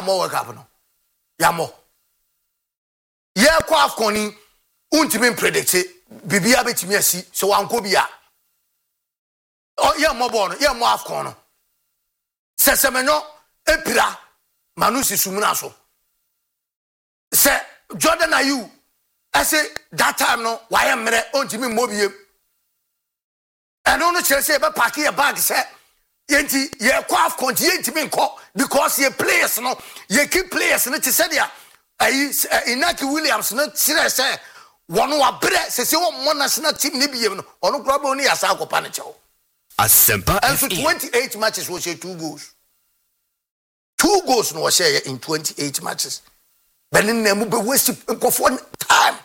mo World Cup no. Ya mo. Ye kwa AFCON ni untimi predict bibia betimi asi so wanko bia. Oh ye mo bo no, ye mo AFCON no. Sesemenyo epira manusi sumuna so. Se Jordan Ayew I say that time no why am mere untimi mobie. And on the say be pack your bag say yenti ye kwa AFCON yentimi nko because ye players no ye keep players no te say dia Inaki Williams no tire say one wa bre say one national team ni biem no ono kura be oni asa akopa ne chew Asempa and so 28 matches was 2 goals. 2 goals no was share in 28 matches. Benin na mu be waste for time.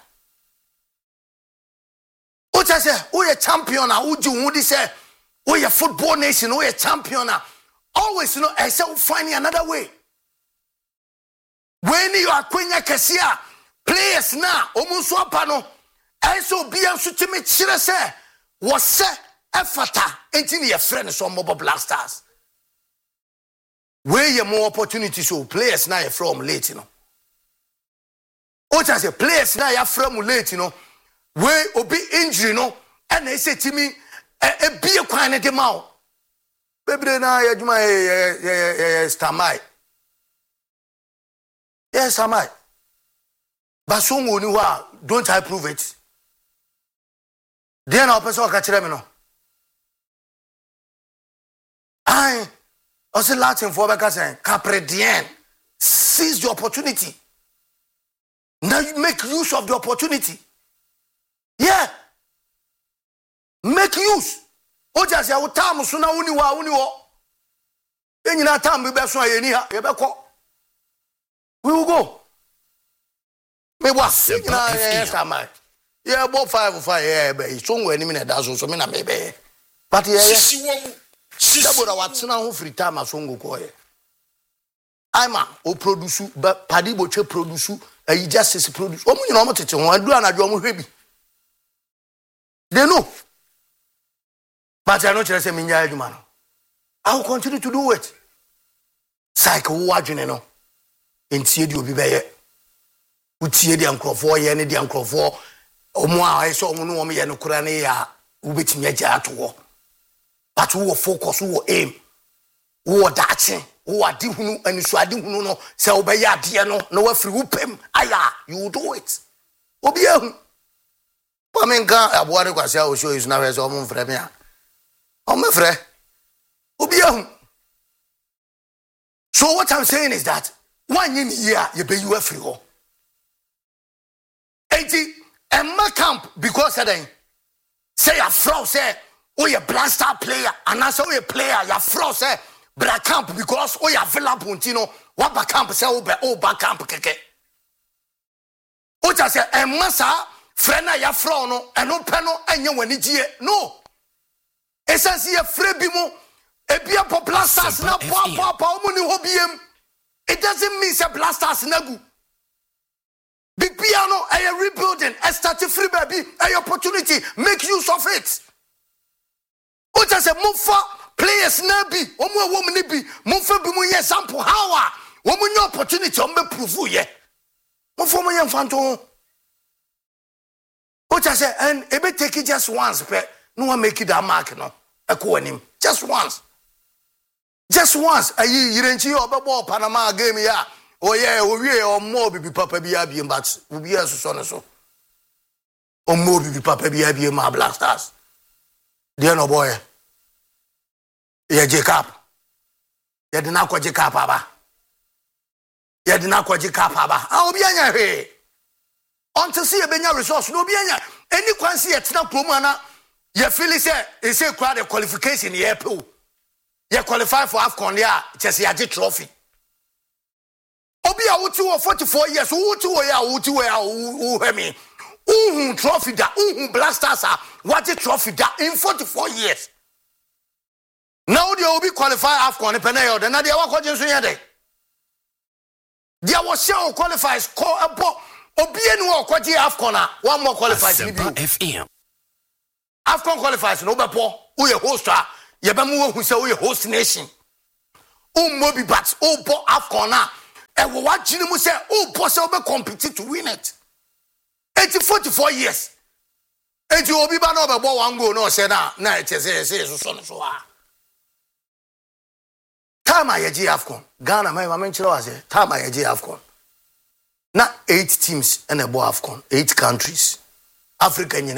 O cha say o ye champion na uji wudi say o ye football nation o ye champion na always you know I say find another way. When you are kwenya kesia players na omunso apa no enso bia nso timi kire se wo se efata enti ne ye friend so Mobo Black Stars where you more opportunity so players na ye from late no o just say players na ya from late no where obi injury no and they say timi e bia kwan ne de mawo bebre na ya djuma stamai. Yes, am I? But so don't I prove it? Then our person catch them no. I also Latin for saying Capredien seize the opportunity. Now you make use of the opportunity. Yeah. Make use. O just ya utamu suna uni wo. Enyi na tamu be so ayeni ha ye be ko. We will go. Me was yes, am I? Yeah, about 5 or 5 yeah, but it's somewhere in a minute. That's also mean maybe. But yeah, that's what I want to know free time as songo ko. I'm a produce, but Paddy Boche produce, a justice produce. Oh, you know what it's on. I do an adjourn baby. They know. But I know just a minya man. I will continue to do it. Psycho watching, you know. Intie di obi beye utie di ankrofo ye ne di ankrofo omo a ayi so omo no omo ye no kura ne ya ubetimi agya ato but wo focus wo aim wo dache wo adi hunu anisu adi hunu no se wo be ya ade no na wa free upem aya you do it obi ehu pa menka aboa ne kwase a o show is na we so omo mfre me a omo mfre obi ehu. So what I'm saying is that one year you be you free ho. 80 Emma camp because then say a fraud say oh you blaster player and I say oh you player you fraud say bra camp because oh you available ntino what back camp say oh back camp keke. O just say Emma sa friend na ya fraud no eno pe no anya wani gie no. Essence ye free bi mo e bia popular stars na pa omo ni hobiem. It doesn't mean say blasters nagu. Big piano, a rebuilding, a starting free baby, a opportunity, make use of it. What does a move for players nabi, omo woman be, move for bimu example how woman your opportunity on me prove ye. Move for my phantom. What I say, and if it take it just once, but no one make it a mark, no, a coin just once. Just once, a year or Panama game, yeah. Oh, yeah, we or more baby papa be happy, but we be as so. Or more baby papa be happy, my Black Stars. Dear no boy. Yeah, Jacob. Yeah, the Nako Jacob, Papa. Yeah, the Nako Jacob, Papa. I'll be on your until see a Benya resource, no be any quan see a Tina Plumana. Yeah, Phyllis said, it's a crowd of qualification, yeah, poo. You qualify for AFCON, yeah, just a trophy. Obi a wutu 44 years, wutu me. Trophy da, Black Stars what a trophy da in 44 years. Now they will be qualified AFCON, Penayo, then they are watching Sunday. There was show qualifies, call a book, Obi and walk what AFCON, one more qualifies. FM. AFCON qualifies, no before, who a host. Yabamu who say we host nation. Mobi bats, bo AFCON And what Jinimu say, oh, possible compete to win it. 44 years. And you will be ban over one go, no, say now, it is so. Time I AFCON. Ghana, my mention was it. Time I AFCON. Now 8 teams and above AFCON, 8 countries. African,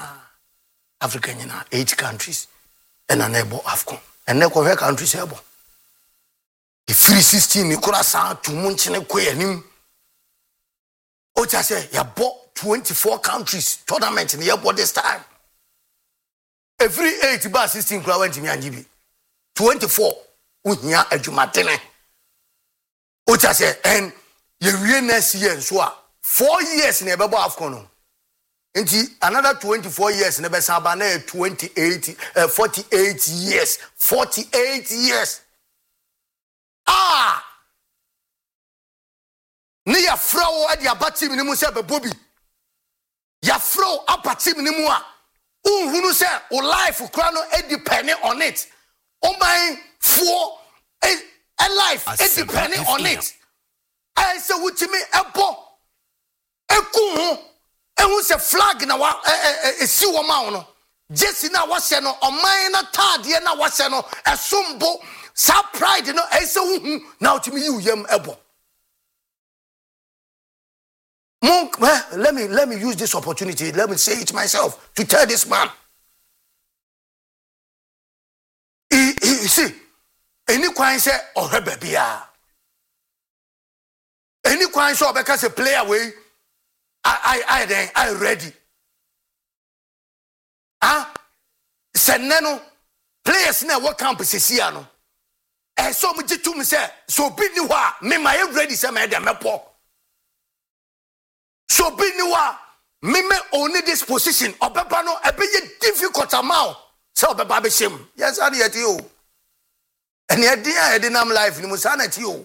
8 countries and an able AFCON. And never countries able. The 316 Nicola San to Munchine Quanim. Ocha say, you bought 24 countries tournament in the airport this time. Every 8 bar 16 crowd went to me and GB. 24 Unya Ejumatene. Ocha say, and you real next year, so 4 years in a bubble AFCON. Into another 24 years in a Besabane 48 years. 48 years. Ni ya fro adi abati minimu se be bobi. Ya fro apati minimu a unhunu se o life kra no e depend on it. O man for a life e depend on it. I say wutimi ebo eku ho ehun se flag na wa esi wo ma no. Jesi na wa se no o man na tade na wa se no esombo sa pride no I say now to me you yam ebo. Let me use this opportunity. Let me say it myself to tell this man. He see any kwan say or bebia. Any kwan so because a player way I ready. Seneno players na what campus here no. So me to me say so be ni wa me my ready say me dem mepo. So be ni wa me only this position obeba no e be difficult amount say obeba be shame. Yes I dey you. And e dey nam life ni musanati o.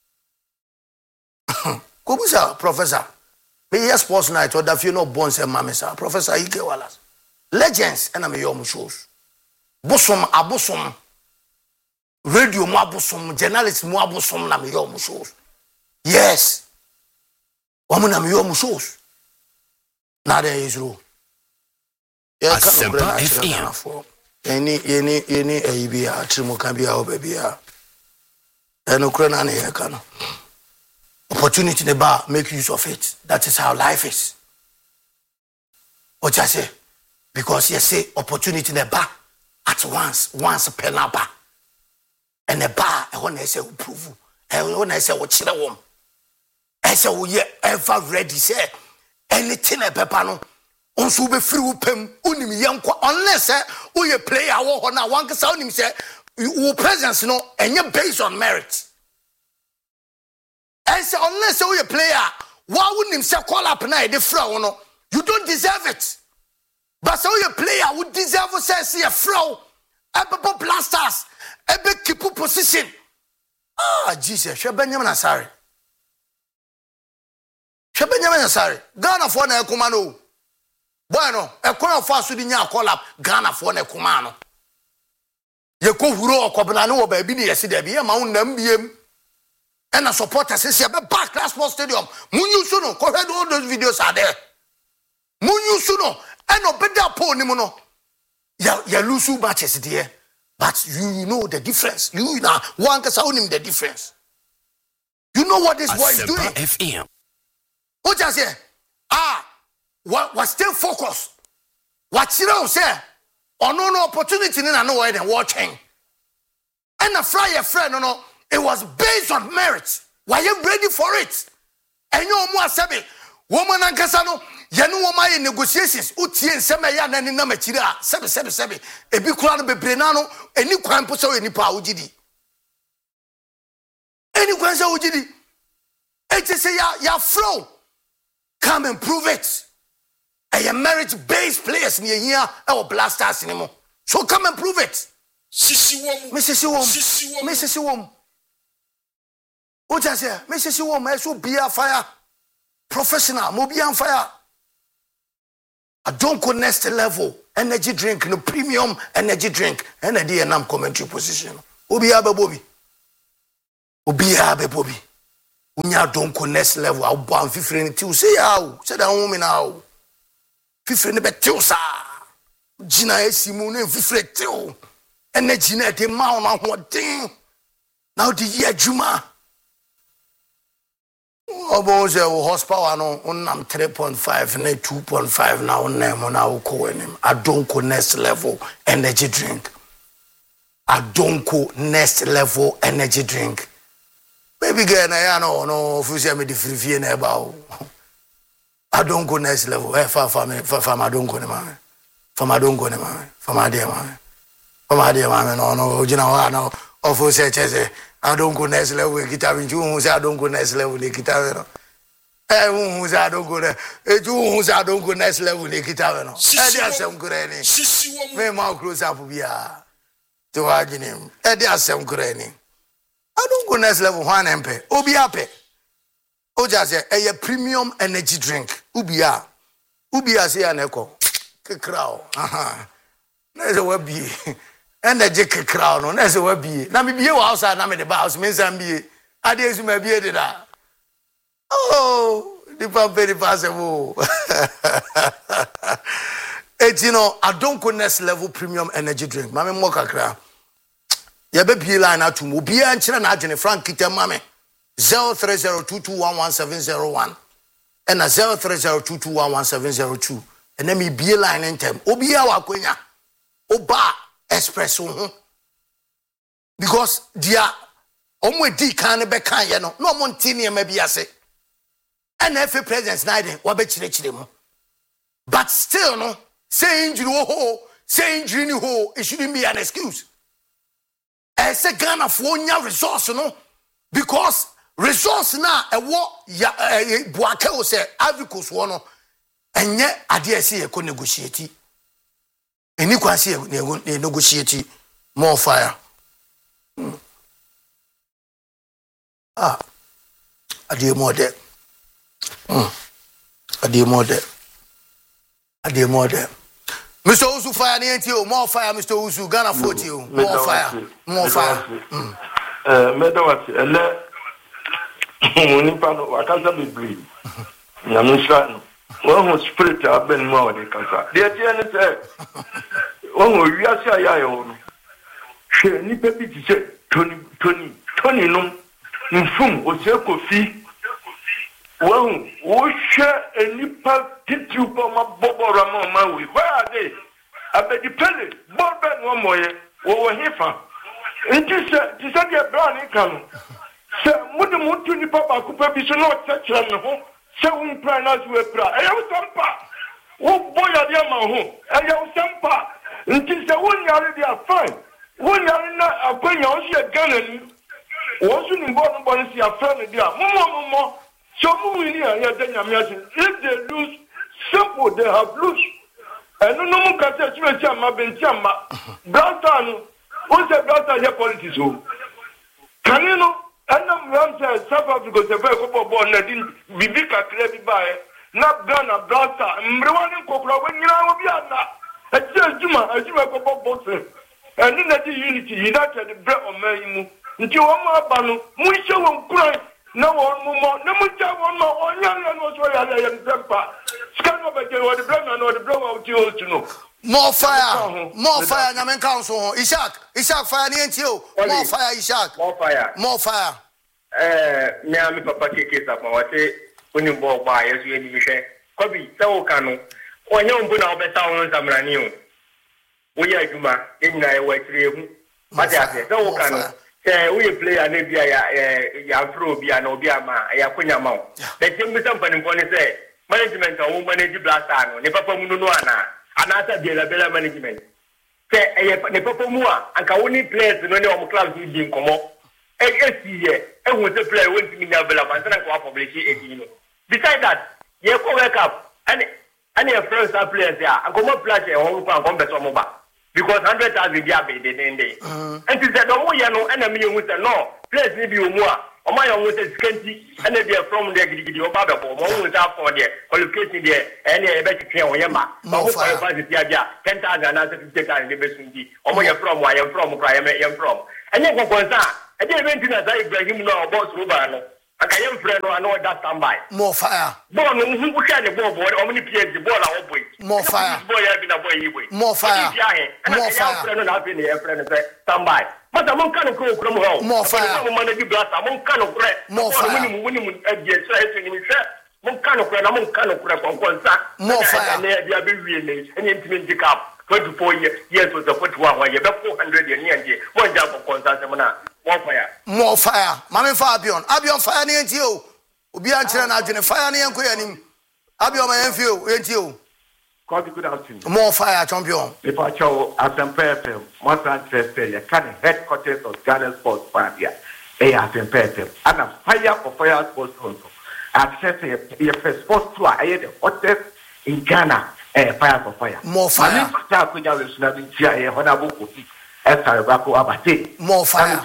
Kobusa professor me yes sports night or da few no born say mama sir professor Ike Wallace. Legends and am your shows. Abosom radio mo abosom journalist mo abosom na me your shows. Yes. Woman na me your shows. Na there is rule. Asempa FM. Any ABA trimo can be our baby. And Ukraine na here can. Opportunity in the bar, make use of it. That is how life is. What I say? Because you say opportunity in the bar at once per bar. And the bar, I want to say prove. I want to say what you want. I say we ever ready say anything a pepano. Also be free upem unim yanko unless we play our na one kasa unim say your presence no and based on merit. I say unless you a player, why wouldn't him say call up now the throw no? You don't deserve it. But so you player would deserve to say see a throw, a pop blasters, a big keep position. Jesus, Shabenyaman Asari. Shabenyaman Asari. Ghana for na kumano. Bueno, a corner fast with the call up Ghana for na kumano. You go huro or Cobanano baby, yes, there be a mount them. And a supporter says, "Yeah, back last sports stadium. Munyu suno, go ahead, all those videos are there. Munyu suno, and no better po ni mono. Ya lose matches there, but you know the difference. You know one can sound him the difference. You know what this boy is doing. FM. What I say? What still focused? What you know say? Or no opportunity in no way than watching. And a friend no. It was based on merit. Were you ready for it? And you more sabi, woman and Casano, Yanu Woma in negotiations, Uti and Semaya and Namachira, Sebi, a big crown be Brenano, a new crime poso any power GD. Any question GD. It is ya flow. Come and prove it. I am merit based players near here or blasters anymore. So come and prove it. Mrs. Wom. What I say, Mrs. Wom, so be a fire professional, mobi on fire. I don't go next level energy drink, no premium energy drink, and a DNM commentary position. Obi abe Bobby. unya donko next level au bo amfifire ni ti say yawo say da wo me na wo fifire ne betew sa gina esimu ne fifire tew energy na de ma on ahoden now the year juma obo say horsepower no onam 3.5 na 2.5 na onam na wo ko enim adonko next level energy drink adonko next level energy drink baby girl na ya no fusia me di free na eba o adonko next level fa adonko ne ma fa adonko ne ma fa no jina wa no ofu se chese adonko next level kita binju hu se adonko next level le kita no hu se adonko ne hu se adonko next level le kita no dia asem kurani me ma close up bia to aginem dia asem kurani adonko next level one empe obi ape o just say a premium energy drink ubia say aneko kekrao na ze wabi energy kekrao no na ze wabi na me bie wa outside na me the house me san bie ade esu ma bie de da oh the very possible etino adonko next level premium energy drink mame mo kakra ya be bie line atum obi an kire na adwene frank kitamame 0302211701 and 0302211702 and then me bie line in time obi ya wakwenya oba espresso because dia omo di kan be kan ye no no mo ntini e ma biase and every presence night wa be chire mu but still no say injury ni ho it shouldn't be an excuse say Ghana for nya resource no because resource na ewo ya buake o say avicos wo no enye ade ase ye ko negotiate eni kwase ye negotiate more fire ade more there Mr. Usu fire ni more fire Mr. Usu Ghana 40 more fire Medawat ele Munipano wakaza bibli na mishano wo spirit aben mo wa de kasa de tie ne se wo wiase ayayo no hwe ni pepi ti se toni no mfum o se kofi wo hwe enipa titu po ma bobora ma we where are they abedi pele boben wo moye wo hefa nti se ti se de brown kan se mudu ni papa ku pepi so no tchera ne ho se un prana zuwe pra e yo sampa wo boya dia ma ho e yo sampa nti se won yare dia fine won yare na akwanya o se Ghana ni wo su ni bo ni si afra ne dia mo so mu ni ya de nyame ase if they lose simple they have lose enu no mu ka se chi ama benti ama brasta no o se brasta ye politics o kanino anam ramse South Africa se fe ko bo na din bibi ka kre bi bae na Ghana brasta mrewani kokura wenyira obi ana ajuma ko bo boxe enu na di unity united bre o mayimu nti wo ma ba no mu hye won kuran na won mo na mu ja won ma onya no so ya ya ntempa scan over the word bre na no the bre wa ti o tuno more fire nyamen council Ishak fire ni enti o more fire Ishak more fire me ami papa keke sa ma wate oni bo gba yesu eni hwe kobi se wo kanu onya mbu na obeta won zamrani o wo ya aduma enyina e wa tire hu mate ase se wo kanu se wo ye player na bia ya afro bia na obi ama ya konya ma o be timbi sampani mponi se management o manage blaster no ne papa mu no ana sa bela management se ne papa mu a anka woni players no ne o club di nkomo ye who the player went to me available and then publish it. Besides that, you go wake up and your friends are players there and come up play a whole come better mobile because 100,000 be day. And she said, no, you know, and a million with no, players need you more. Or my own with a scanty and they are from the Gidio Baba, more with up for the qualification there, and a better clear on Yama. But who are the 10,000 and 50,000 in the best. Or where you're from, where I'm from, where I am from. And then go I didn't mean to say Ibrahim no boss Rubano. akayem friend no ano that standby more fire ball no hu hwe ne ball boy o mini pie the ball a wo boy more fire boy ya bi na boy yi boy more fire more fire friend no na bi ne friend say standby mata mon kan ko kuro mo more fire mo man di blasta mon kan ko more fire woni mu adie so e ni mi hwe mon kan ko na mon kan ko kon sa more fire na dia be wie ne eni ntimi ndika 24 years was the 41 year be 400 year ni anje mo ja ko kon sa se mo na more fire mame fa abion fire ne enti o obi an kire na adwene fire ne enko yanim abion ma enfi o enti o good afternoon more fire champion if I show Asempa FM most interested you can headquarters of Ghana Sports Fabia Asempa FM and a fire sports also access a sports tour I the hottest in Ghana fire for fire more fire more fire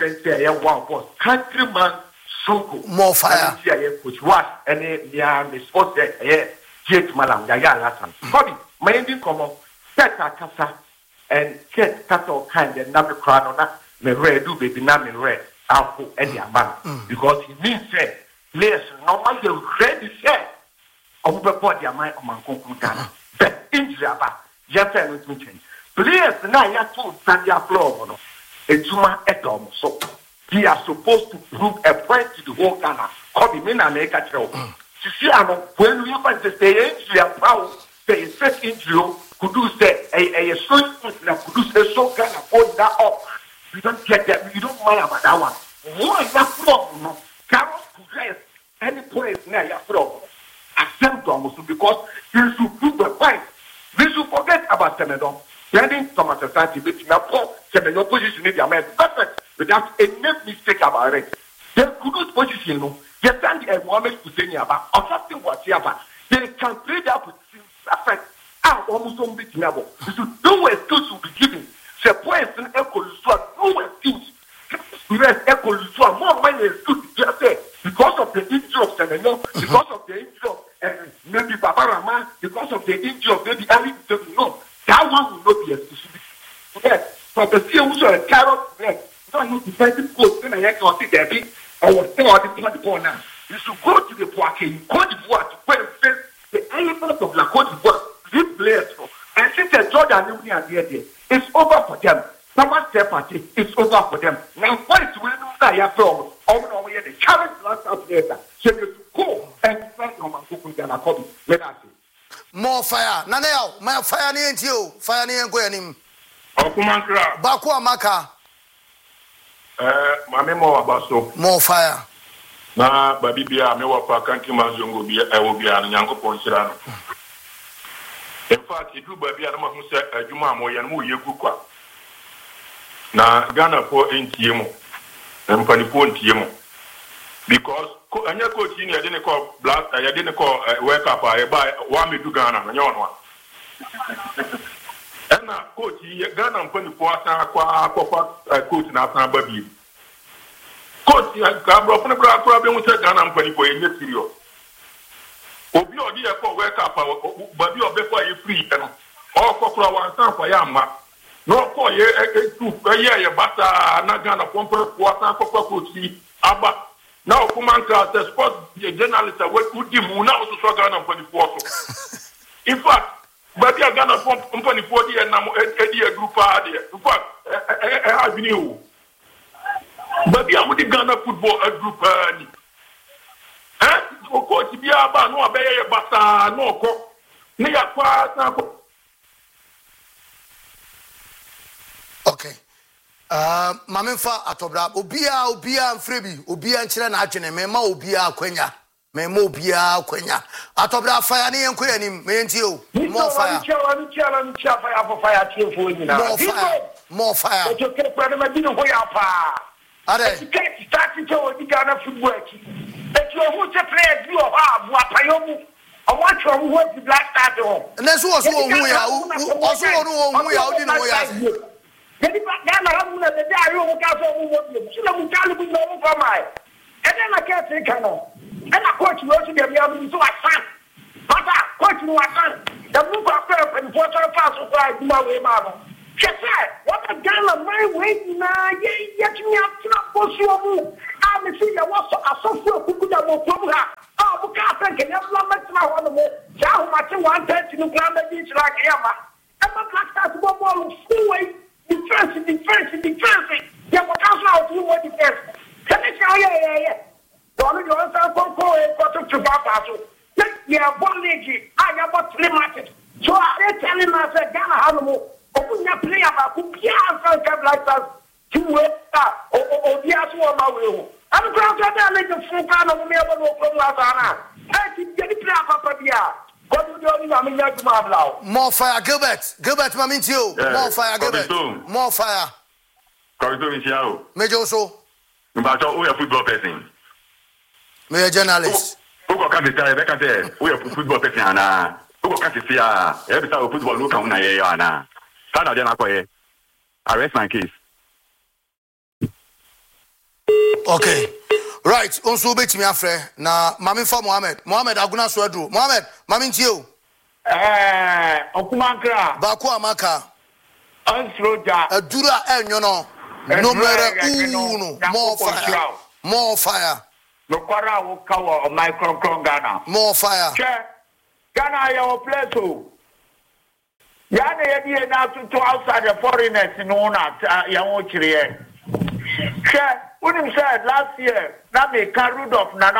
countryman Sonko more fire coach what any the sports Jake Malam Yaya Lasan Bobby my ending come on Teta Kasa and Ket Kasa kind and Nabi Kranona me red do baby na me red Alpo and the man because he means say players normally the red is there of the body my man Konkutana but injury about just change players now ya to stand their floor no etuma etom so he are supposed to prove a point to the whole Ghana come me na make a tell see when we find the injury about the first injury could do say a strong that could do say so kind of hold that up you don't get that you don't mind about that one why that problem no cannot progress any place now your problem accept almost because you should prove the point we should forget about Semedo sending Thomas Asante between a poor Semedo position in the American perfect without any mistake about it they could do position no you stand a Mohamed Hussein about or something whatever they can play that with perfect almost on bit level no excuse will be given the point in no excuse yes more money excuse just say because of the injury of Semedo because of the injury of maybe Papa Rama because of the injury of maybe Ali no that one will not be exclusive yes but the see also a carrot yes no defensive coach then I can see there be or whatever the point now you should go to the Poaké Côte d'Ivoire to go and face the elephant of La Côte d'Ivoire these players and since the Jordan Union are there it's over for them someone step at it it's over for them now what is when you are from over the challenge last up there so you go and find on my book with Ghana Kobe let us see more fire naneo my fire ni enti o fire ni enko yanim okumankra baku amaka mame mo abaso more fire na babibia me wa pa country mazongo bia ewo bia na Nyankopon hira no in fact idu babia na mahu se adwuma amoye no yegu kwa na Ghana for entie mo empani po entie mo because anya coach ni ade ne call black ade ne call wake up e ba wa medu Ghana no nyono a coach Ghana empani po asa kwa coach na asa babi coach ka bro fun problem with Ghana empani po enye serious obi odi e call wake up babi obefo ye free no o kokura wan san for ya ma no call ye ye bata na Ghana pompo po asa coach aba now, Kumanka, the sport journalist, would give you now to Ghana for the photo. In fact, but you are Ghana company 40 and now a group idea. In fact, I have new. But you are with the Ghana football group. Of course, if you are no obey, but no cook. Okay. Mamenfa atobra obia mfrebi obia nkyere na adwene mema obia akwanya atobra fire ne yenko yanim menti o more fire more fire to ke kwade ma dinu ho ya pa are ke start to o Ghana football aki but you who say players you have apayomu I want to who the black start ho na so oso ohun ya ohun ya odi no ya Jadi Ghana hamuna the day you can so move so na mutali bu no for my and then I can't take Ghana and I coach you to them you so asan but coach you asan the move after and for pass so I do my way man just say what a Ghana my way na ye me up to boss you I'm seeing you was a software who could have moved her. Oh, we can't think of one of them. How much you want to know the beach like Emma? Emma Black Stars one more full way. Defense. Yeah, what comes out you want defense? Can I tell you? Yeah. Don't you also go to Babaso? Yeah, one lady. I am not limited. So I'm telling us that Ghana Hanomo, open your player about who can't like that. To or the answer on my will. I'm going to make a full kind of me about no problem. I keep getting play Papa Dia. More fire, Gilbert, Mamint you. More fire, Gilbert. More fire. Major so. But we are football person. Me a journalist. Who can be there? We are football person. Who can see every time football look on Ayana. I rest my case. Okay. Right, onso betimi afre na mami fa Mohammed Aguna Swedru. Mohammed, mami ntio. Okumankra. Baku amaka. Ansroja. Adura enyo no. Numero 1. More fire. Lokwara wo kawo o micro Ghana. More fire. Che. Ghana ya place o. Ya na ye na to outside the foreigners no na ya wo chire. Che. When him said last year, that may carry Rudolph Nana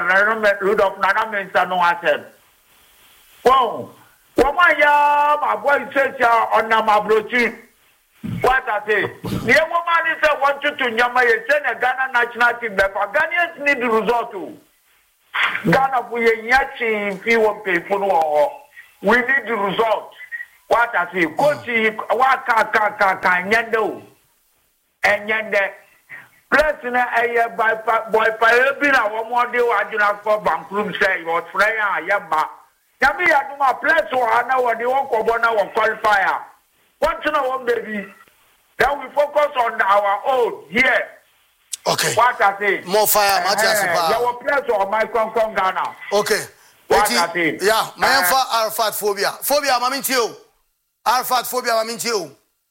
Mensa no answer. Wow, woman ya my boy says ya on my brochi. What I say? The woman is a want you to Nyama send a Ghana national team, but Ghanaians need the result too. Ghana we yachi if you want pay for no. We need the result. What I say? Coach, what can yendo and yende. President aye boy pa bi na wo mo de wa juna for bankroom say what friend ayaba ya me ya do ma place wa na wo de won kobo na wo qualifier what na one baby then we focus on our own here. Okay, what I say more fire Matias ba ya wo place on my con Ghana. Okay, what I say yeah my for Arafat phobia mami ntio Arafat phobia mami ntio.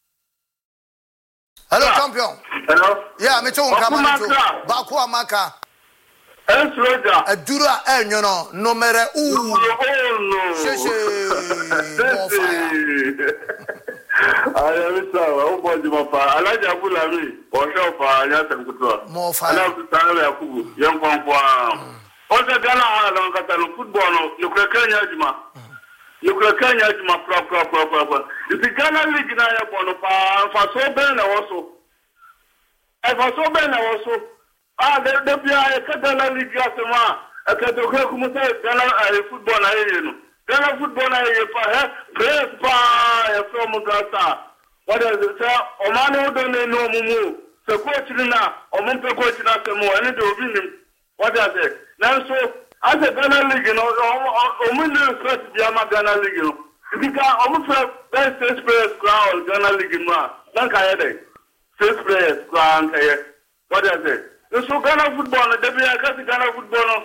Hello, champion. Hello. Yeah, me too. Baku amaka. Ansroja. Adura enyo no. Numero 1. Sheshe. More fire. I am sorry. Obo Jumapa. Alaja Bulami. Osho fa Anyata Kutua. More fire. Ana kutana Yakubu. Yankwa. Oza Ghana ala nkatalo football no. Nukrekenya Juma. Nukrekenya Juma pro. Isi Ghana League na ya bono pa faso ben na woso. Faso ben na woso. De bia e Ghana League asema. Akatoke kumusa Ghana football na yeye no. Ghana football na yeye pa press pa e from Gaza. What is it? Omane do ne no mumu. Se coach na omumpe coach na semo ene de obinim. What is it? Now so as a Ghana League no omunne first bia Ghana League no. Because almost best six players crown Ghana League ma. Don't care they. Six players crown care. What is it? So Ghana football, the be a Ghana football.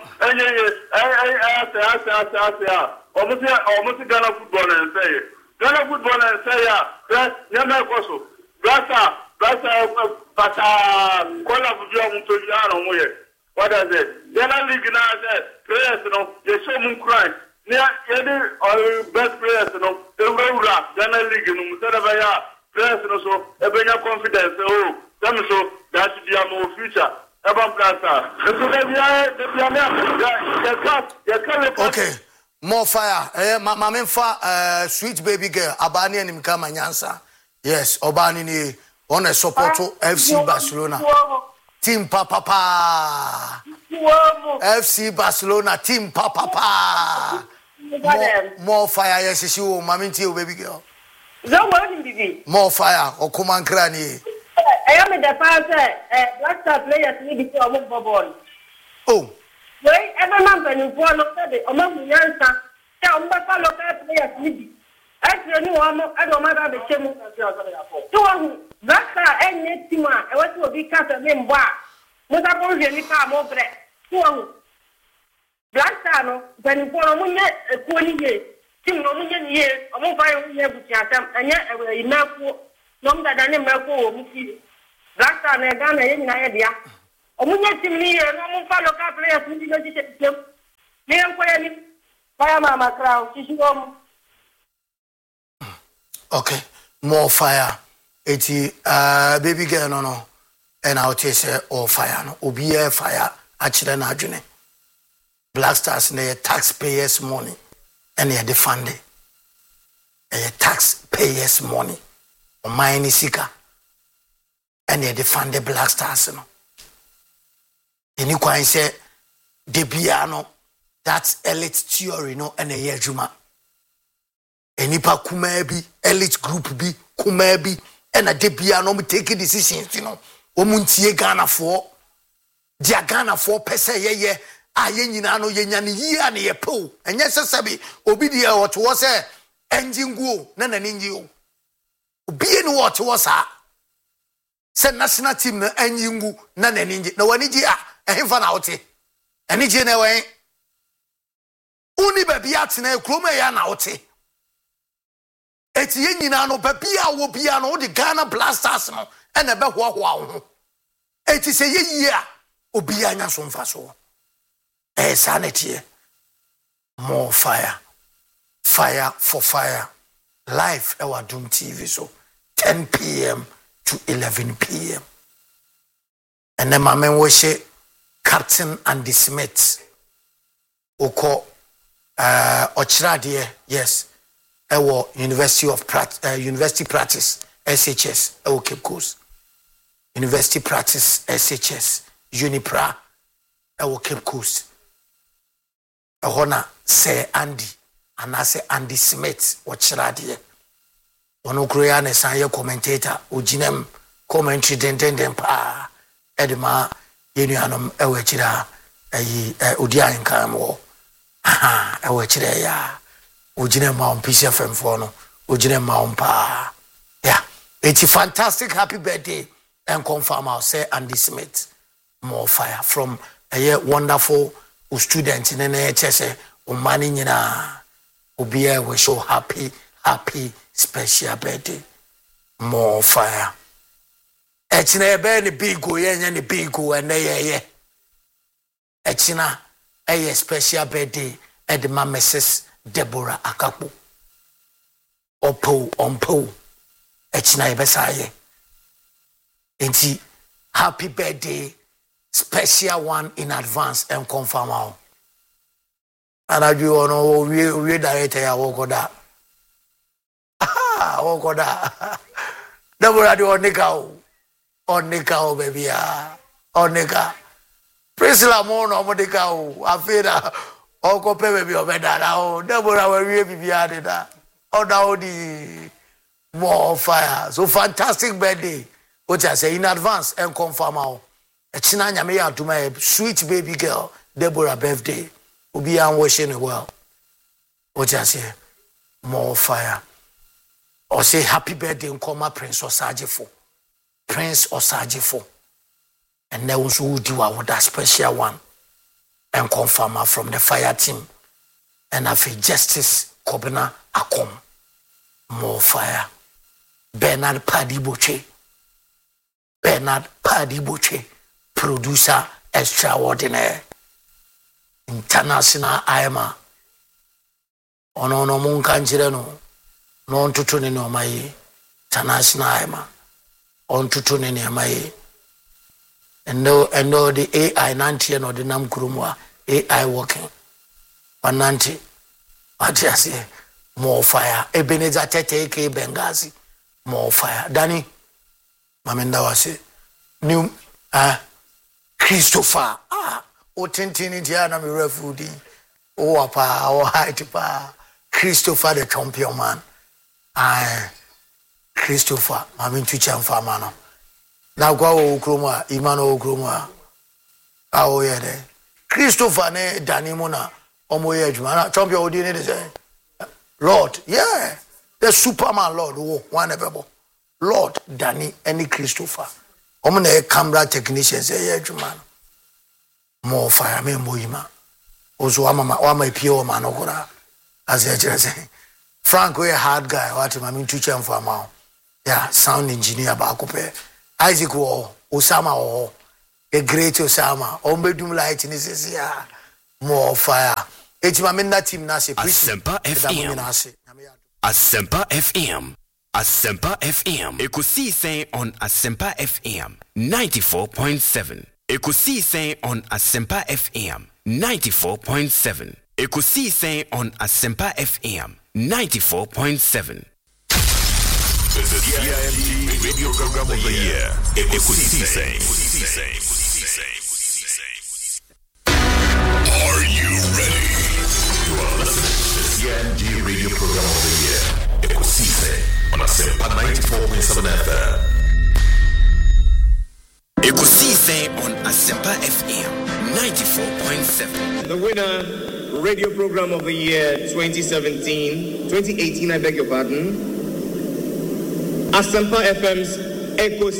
Almost Ghana football and say Ghana football and say yeah. Never also. Brasa, Pata, Kola Fujian to Yano Moye. What is it? Ghana League now said players, they show moon cry. Near any best players, they will rap Ghana League, Musadabaya, players, so a better confidence. Oh, them so that should be a more future. Okay, more fire. Mamemfa sweet baby girl, Abani and Mkama Nyansa. Yes, Obani ni on a support FC Barcelona. Team Papa. FC Barcelona, Team Papa. More fire, yes, you, Maminti, baby girl. More fire, or Kuman Krani. I am in the past, Black Star players need to move ball. Oh, wait, every month when you go on the among the answer, tell me what local players need. Actually, I don't matter the same. So, Black Star and Netima, I want to be cast a name bar. What I want to become more black. So, Black Star, when you go on a 20 years, 2 years, I'm going to year with Yatam, and yet I will enough longer than a Black Star and Ghana in Nigeria. Omunya team ni e no mo fa local players ni no jise team. Me enkoya ni fire mama crowd sisiwom. Okay, more fire. Eti baby girl no. And I'll tell you all fire no. Obi fire actually na adwene. Black Stars na taxpayers money and they defund it. Taxpayers money. O mine sika. And they defund the Black Stars no. Any kwan say de bia no that's elite theory no and a year juma. Enipa kuma bi elite group bi kuma bi and a de bia no take decisions you know. Omuntie Ghana for dia Ghana for pese ye aye nyina no ye nyane yi a ne ye po enye sesabi obi dia what was engine go na na ninji o obi eni what was say national team na engine go na na ninji na wani ji ehfa na wote eni ji na wen uni ba bia tena kroma ya na wote eti ye nyina no ba bia wo bia no de Ghana Blasters no and a ho eti say ye obi anya so mfa so sanity more fire for fire live our Doom TV so 10 p.m. to 11 p.m. and then my man was Captain Andy Smith oko ochradie yes our University Practice SHS Cape Coast University Practice SHS Unipra Cape Coast Hona say Andy and I say Andy Smith ochradie ono kroya ne sanye commentator ojinem commentary den pa edema yenuanom ewechira odian kan wo ewechira ya ojine ma on PC FM for no ojine ma on pa yeah it's a fantastic happy birthday and confirm I'll say Andy Smith more fire from a wonderful student in NHS umani nyina obiya we so happy special birthday more fire echina ebe ni bigo yenye ni bigo ene ye echina eye special birthday edma Mrs. Deborah Akakpo ompo echina ebe saye enti happy birthday special one in advance and confirm out and I do ono we director ya wokoda wokoda Deborah do onika baby onika Priscilla mo no modika afira oko pe baby obedara o Deborah we bibia de da oda odi more fire so fantastic birthday what I say in advance and confirm out echina nyame ya aduma sweet baby girl Deborah birthday obi an wishing well what I say more fire or say happy birthday nkoma Prince Osajifo and there was who do with that special one and confirm from the fire team and have Justice Kobina Akom more fire Bernard Paddy Boche producer extraordinaire international IMA ono munka njire no ntutu ni no mai international IMA on tutu ni mai and no the AI 90 no the nam kurumwa AI working 190 atiasi more fire Ebenezer Tete ke Bengazi more fire Danny mamenda wase new Christopher o tintini dia na me refudi o apa o height pa Christopher the champion man Christopher mami tucha mfama no na kwa o kroma imano o kroma o yede Christopher ne Danimo na omo ye adwuma na champion odi ne say Lord yeah the Superman Lord one ebebo Lord Danny any Christopher omo na camera technicians ye adwuma more fire me moyima ozo ama pio man okora as you say Frank we a hard guy what mami tucha mfama yeah sound engineer ba ko pe Isaac wo Osama wo a great Osama. Ombedum light in his more fire. Echimamina team nasi. Asempa FM. Asempa FM. Asempa FM. Ekusi saying on Asempa FM 94.7. Ekusi saying on Asempa FM 94.7. Ekusi saying on Asempa FM 94.7. The CIMG Radio Program of the Year. Ekusi saying. Are you ready? You are listening to the CIMG Radio Program of the Year. Ekusi saying on Asempa 94.7 FM. Ekusi saying on Asempa FM 94.7. The winner, Radio Program of the Year 2018, I beg your pardon. Asempa FM's Eko